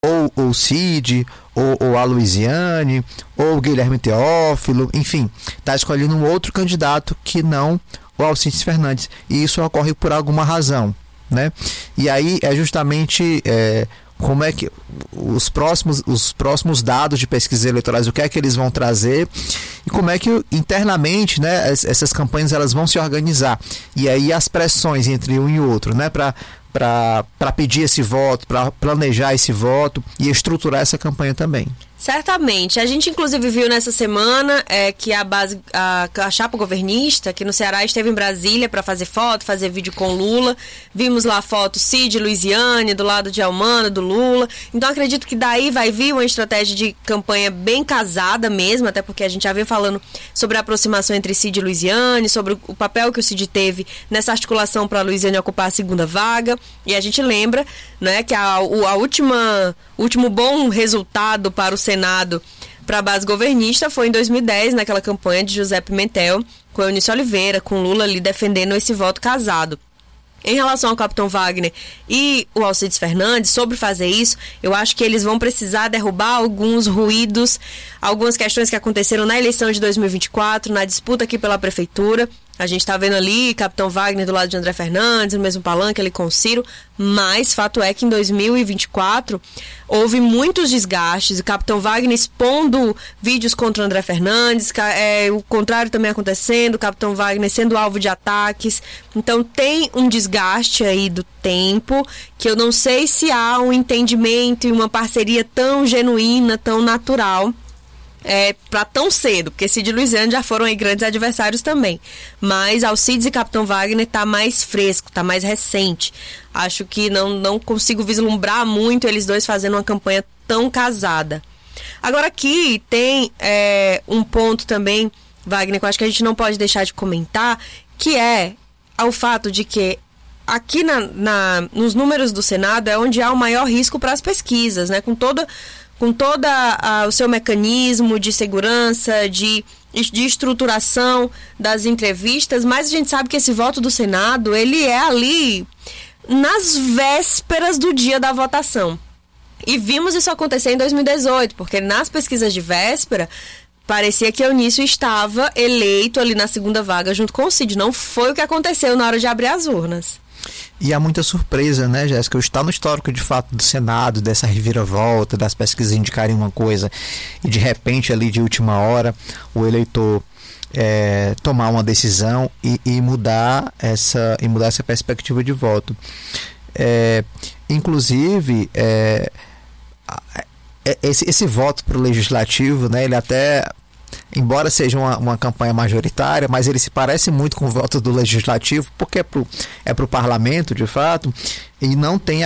ou o Cid, ou a Luiziane, ou o Guilherme Teófilo, enfim, está escolhendo um outro candidato que não o Alcides Fernandes. E isso ocorre por alguma razão, né? E aí é justamente como é que os próximos dados de pesquisas eleitorais, o que é que eles vão trazer e como é que internamente, né, essas campanhas elas vão se organizar. E aí as pressões entre um e outro, né, para pedir esse voto, para planejar esse voto e estruturar essa campanha também. Certamente. A gente, inclusive, viu nessa semana que a chapa governista aqui no Ceará esteve em Brasília para fazer foto, fazer vídeo com Lula. Vimos lá a foto Cid, Luiziane, do lado de Elmano, do Lula. Então, acredito que daí vai vir uma estratégia de campanha bem casada mesmo, até porque a gente já vem falando sobre a aproximação entre Cid e Luiziane, sobre o papel que o Cid teve nessa articulação para a Luiziane ocupar a segunda vaga. E a gente lembra, né, que o último bom resultado para o Senado, para a base governista, foi em 2010, naquela campanha de José Pimentel, com Eunice Oliveira, com Lula ali defendendo esse voto casado. Em relação ao Capitão Wagner e o Alcides Fernandes, sobre fazer isso, eu acho que eles vão precisar derrubar alguns ruídos, algumas questões que aconteceram na eleição de 2024, na disputa aqui pela prefeitura. A gente está vendo ali Capitão Wagner do lado de André Fernandes, no mesmo palanque ali com o Ciro, mas fato é que em 2024 houve muitos desgastes, o Capitão Wagner expondo vídeos contra o André Fernandes, o contrário também acontecendo, o Capitão Wagner sendo alvo de ataques. Então tem um desgaste aí do tempo, que eu não sei se há um entendimento e uma parceria tão genuína, tão natural, para tão cedo, porque Cid e Luiziane já foram aí grandes adversários também, mas Alcides e Capitão Wagner tá mais fresco, tá mais recente. Acho que não consigo vislumbrar muito eles dois fazendo uma campanha tão casada. Agora aqui tem um ponto também, Wagner, que eu acho que a gente não pode deixar de comentar, que é o fato de que aqui nos números do Senado é onde há o maior risco para as pesquisas, né? Com todo o seu mecanismo de segurança, de estruturação das entrevistas, mas a gente sabe que esse voto do Senado, ele é ali nas vésperas do dia da votação. E vimos isso acontecer em 2018, porque nas pesquisas de véspera, parecia que Eunício estava eleito ali na segunda vaga junto com o Cid. Não foi o que aconteceu na hora de abrir as urnas. E há muita surpresa, né, Jéssica? Está no histórico, de fato, do Senado, dessa reviravolta, das pesquisas indicarem uma coisa e, de repente, ali de última hora, o eleitor tomar uma decisão e mudar essa perspectiva de voto. Inclusive, esse voto para o legislativo, né, ele até, embora seja uma campanha majoritária, mas ele se parece muito com o voto do legislativo, porque é pro parlamento, de fato, e não tem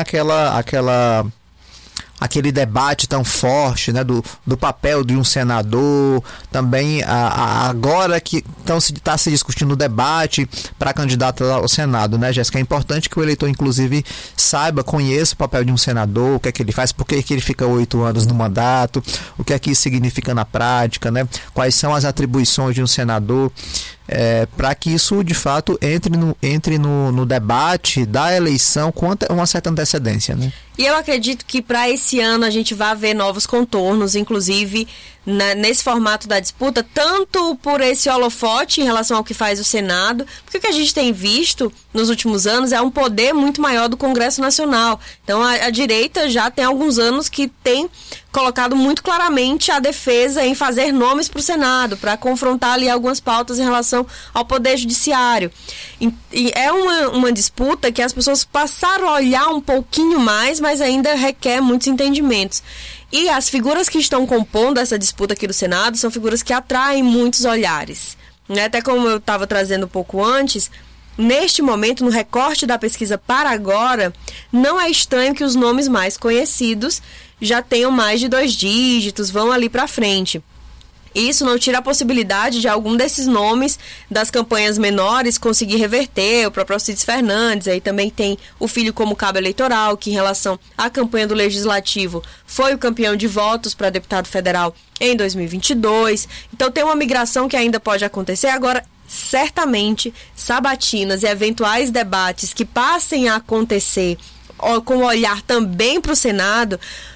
aquele debate tão forte, né, do papel de um senador. Também agora que está se discutindo o debate para candidato ao Senado, né, Jéssica? É importante que o eleitor, inclusive, conheça o papel de um senador, o que é que ele faz, por que ele fica 8 anos no mandato, o que é que isso significa na prática, né? Quais são as atribuições de um senador, para que isso, de fato, entre no debate da eleição com uma certa antecedência, né? E eu acredito que para esse ano a gente vai ver novos contornos, inclusive nesse formato da disputa, tanto por esse holofote em relação ao que faz o Senado, porque o que a gente tem visto nos últimos anos é um poder muito maior do Congresso Nacional. Então a direita já tem alguns anos que tem colocado muito claramente a defesa em fazer nomes para o Senado, para confrontar ali algumas pautas em relação ao Poder Judiciário. E é uma disputa que as pessoas passaram a olhar um pouquinho mais, mas ainda requer muitos entendimentos. E as figuras que estão compondo essa disputa aqui do Senado são figuras que atraem muitos olhares. Até como eu estava trazendo um pouco antes, neste momento, no recorte da pesquisa para agora, não é estranho que os nomes mais conhecidos já tenham mais de 2 dígitos, vão ali para frente. Isso não tira a possibilidade de algum desses nomes das campanhas menores conseguir reverter, o próprio Alcides Fernandes. Aí também tem o filho como cabo eleitoral, que em relação à campanha do Legislativo foi o campeão de votos para deputado federal em 2022. Então tem uma migração que ainda pode acontecer. Agora, certamente, sabatinas e eventuais debates que passem a acontecer com olhar também para o Senado